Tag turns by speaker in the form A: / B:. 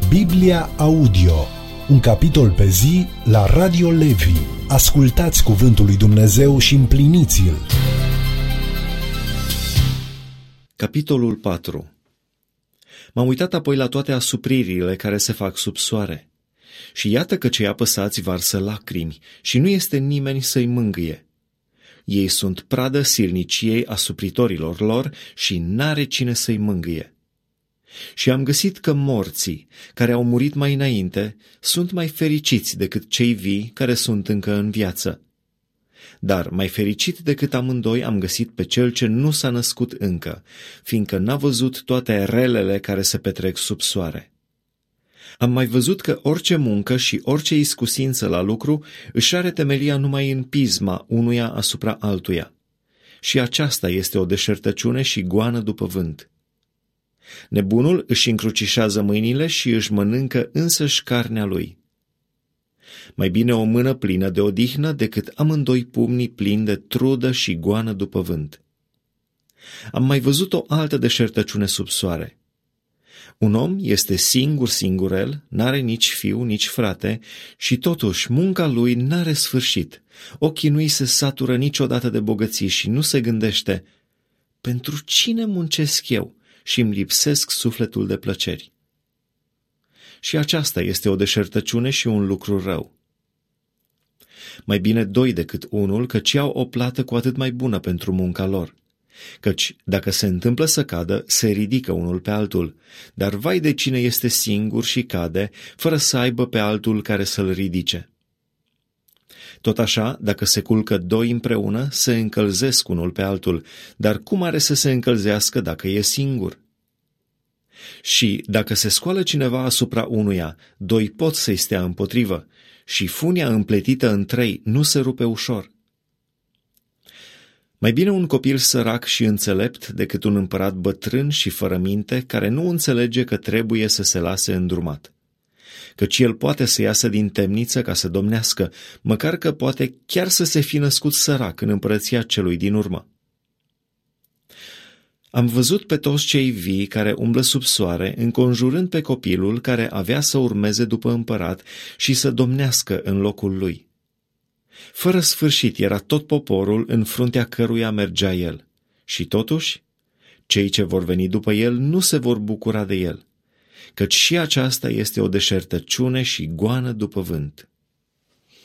A: Biblia Audio, un capitol pe zi la Radio Levi. Ascultați cuvântul lui Dumnezeu și împliniți-l.
B: Capitolul 4. M-am uitat apoi la toate asupririle care se fac sub soare. Și iată că cei apăsați varsă lacrimi și nu este nimeni să-i mângâie. Ei sunt pradă silniciei asupritorilor lor și n-are cine să-i mângâie. Și am găsit că morții, care au murit mai înainte, sunt mai fericiți decât cei vii care sunt încă în viață. Dar mai fericit decât amândoi am găsit pe cel ce nu s-a născut încă, fiindcă n-a văzut toate relele care se petrec sub soare. Am mai văzut că orice muncă și orice iscusință la lucru își are temelia numai în pisma unuia asupra altuia. Și aceasta este o deșertăciune și goană după vânt. Nebunul își încrucișează mâinile și își mănâncă însăși carnea lui. Mai bine o mână plină de odihnă decât amândoi pumnii plini de trudă și goană după vânt. Am mai văzut o altă deșertăciune sub soare. Un om este singurel, n-are nici fiu, nici frate, și totuși munca lui n-are sfârșit. Ochii nu-i se satură niciodată de bogății și nu se gândește: pentru cine muncesc eu și îmi lipsesc sufletul de plăceri? Și aceasta este o deșertăciune și un lucru rău. Mai bine doi decât unul, căci au o plată cu atât mai bună pentru munca lor. Căci dacă se întâmplă să cadă, se ridică unul pe altul, dar vai de cine este singur și cade, fără să aibă pe altul care să-l ridice. Tot așa, dacă se culcă doi împreună, se încălzesc unul pe altul, dar cum are să se încălzească dacă e singur? Și dacă se scoală cineva asupra unuia, doi pot să-i stea împotrivă, și funia împletită în trei nu se rupe ușor. Mai bine un copil sărac și înțelept decât un împărat bătrân și fără minte, care nu înțelege că trebuie să se lase îndrumat. Căci el poate să iasă din temniță ca să domnească, măcar că poate chiar să se fi născut sărac în împărăția celui din urmă. Am văzut pe toți cei vii care umblă sub soare, înconjurând pe copilul care avea să urmeze după împărat și să domnească în locul lui. Fără sfârșit era tot poporul în fruntea căruia mergea el. Și totuși, cei ce vor veni după el nu se vor bucura de el, căci și aceasta este o deșertăciune și goană după vânt.